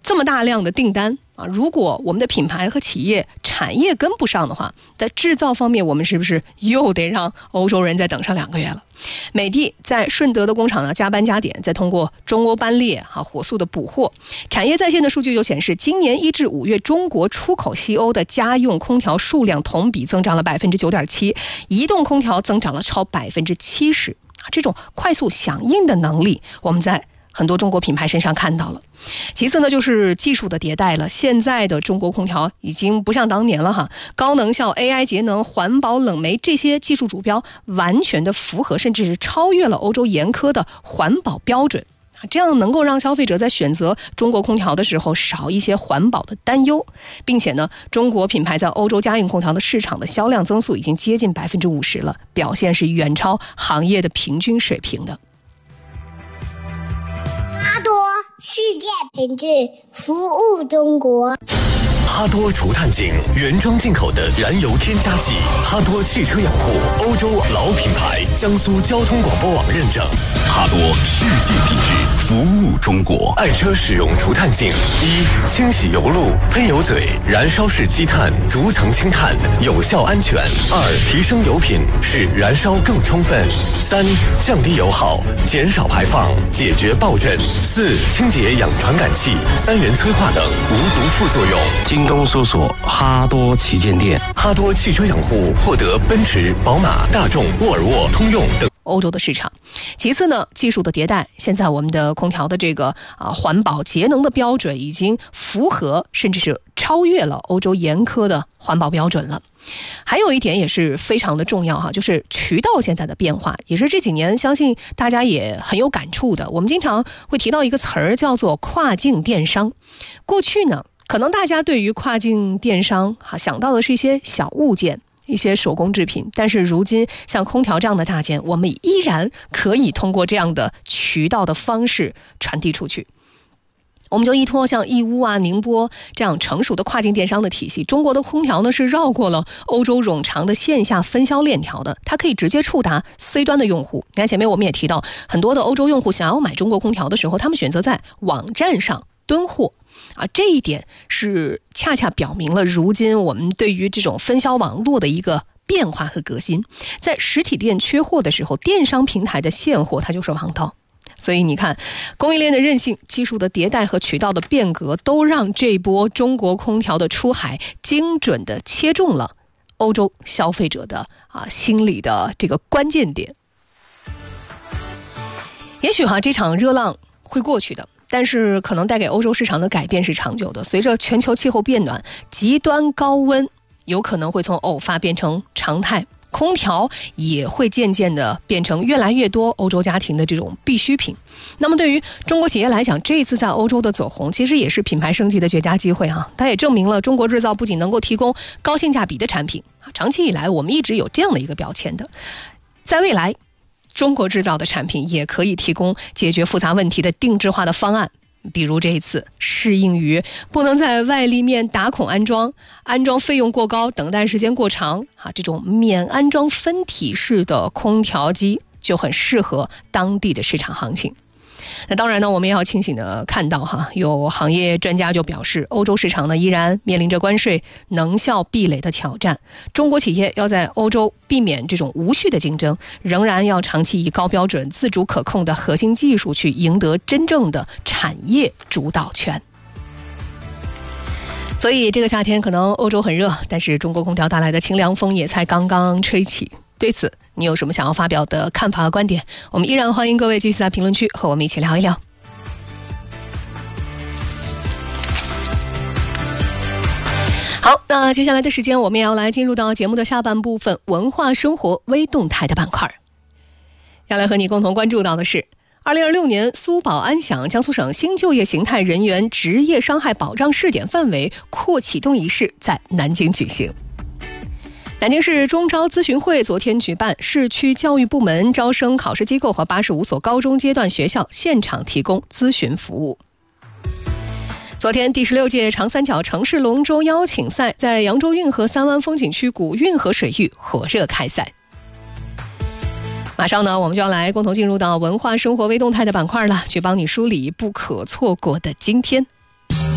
这么大量的订单啊，如果我们的品牌和企业产业跟不上的话，在制造方面我们是不是又得让欧洲人再等上2个月了？美的在顺德的工厂呢加班加点，再通过中欧班列火速的补货。产业在线的数据就显示，今年1至5月中国出口西欧的家用空调数量同比增长了 9.7%， 移动空调增长了超 70%。 这种快速响应的能力我们在很多中国品牌身上看到了。其次呢，就是技术的迭代了。现在的中国空调已经不像当年了高能效、AI 节能、环保、冷媒这些技术指标完全的符合，甚至是超越了欧洲严苛的环保标准。这样能够让消费者在选择中国空调的时候少一些环保的担忧，并且呢，中国品牌在欧洲家用空调的市场的销量增速已经接近 50% 了，表现是远超行业的平均水平的。 哈多世界品质，服务中国。 哈多除碳净，原装进口的燃油添加剂。哈多汽车养护，欧洲老品牌，江苏交通广播网认证。 哈多世界品质，服务中国。 爱车使用除碳净：一、清洗油路、喷油嘴、燃烧式积碳、逐层清碳，有效安全；二、提升油品，使燃烧更充分；三、降低油耗，减少排放，解决爆震；四、清洁氧传感器、3元催化等无毒副作用。 京东搜索哈多旗舰店。 哈多汽车养护获得奔驰、宝马、大众、沃尔沃、通用等欧洲的市场。其次呢，技术的迭代，现在我们的空调的这个环保节能的标准已经符合甚至是超越了欧洲严苛的环保标准了。还有一点也是非常的重要就是渠道现在的变化，也是这几年相信大家也很有感触的。我们经常会提到一个词儿叫做跨境电商。过去呢，可能大家对于跨境电商想到的是一些小物件，一些手工制品，但是如今像空调这样的大件，我们依然可以通过这样的渠道的方式传递出去。我们就依托像义乌宁波这样成熟的跨境电商的体系，中国的空调呢是绕过了欧洲冗长的线下分销链条的，它可以直接触达 C 端的用户。你看前面我们也提到，很多的欧洲用户想要买中国空调的时候，他们选择在网站上蹲货这一点是恰恰表明了如今我们对于这种分销网络的一个变化和革新。在实体店缺货的时候，电商平台的现货它就是王道。所以你看，供应链的韧性、技术的迭代和渠道的变革，都让这波中国空调的出海精准的切中了欧洲消费者的心理的这个关键点。也许这场热浪会过去的，但是可能带给欧洲市场的改变是长久的。随着全球气候变暖，极端高温有可能会从偶发变成常态，空调也会渐渐的变成越来越多欧洲家庭的这种必需品。那么对于中国企业来讲，这一次在欧洲的走红其实也是品牌升级的绝佳机会它也证明了中国制造不仅能够提供高性价比的产品，长期以来我们一直有这样的一个标签的，在未来中国制造的产品也可以提供解决复杂问题的定制化的方案。比如这一次适应于不能在外立面打孔安装费用过高、等待时间过长这种免安装分体式的空调机就很适合当地的市场行情。那当然呢，我们也要清醒的看到有行业专家就表示，欧洲市场呢依然面临着关税、能效壁垒的挑战。中国企业要在欧洲避免这种无序的竞争，仍然要长期以高标准、自主可控的核心技术去赢得真正的产业主导权。所以这个夏天可能欧洲很热，但是中国空调带来的清凉风也才刚刚吹起。对此你有什么想要发表的看法和观点？我们依然欢迎各位继续在评论区和我们一起聊一聊。好，那接下来的时间我们也要来进入到节目的下半部分，文化生活微动态的板块。要来和你共同关注到的是2026年苏保安享江苏省新就业形态人员职业伤害保障试点范围扩启动仪式在南京举行。南京市中招咨询会昨天举办，市区教育部门、招生考试机构和85所高中阶段学校现场提供咨询服务。昨天，第16届长三角城市龙舟邀请赛在扬州运河三湾风景区古运河水域火热开赛。马上呢，我们就要来共同进入到文化生活微动态的板块了，去帮你梳理不可错过的今天。